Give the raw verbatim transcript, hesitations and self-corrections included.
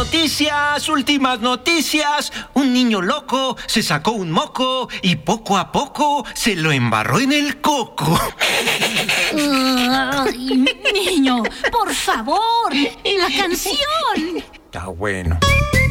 Noticias, últimas noticias. Un niño loco se sacó un moco y poco a poco se lo embarró en el coco. Ay, niño, por favor, la canción. Está bueno.